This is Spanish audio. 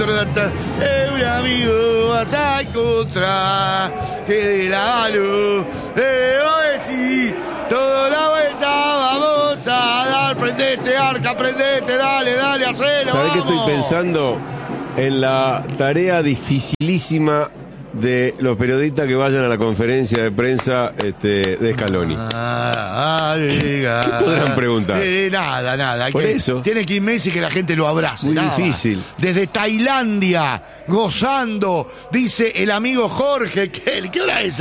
Un amigo vas a encontrar que de la mano debo decir toda la vuelta vamos a dar. Prendete, Arca, prendete, dale, hacelo. ¿Sabés qué estoy pensando? En la tarea dificilísima de los periodistas que vayan a la conferencia de prensa de Scaloni. ¿Qué podrán preguntar? Nada. Por eso. Tiene que ir Messi, que la gente lo abrace. Muy difícil. Desde Tailandia, gozando, dice el amigo Jorge. ¿Qué hora es?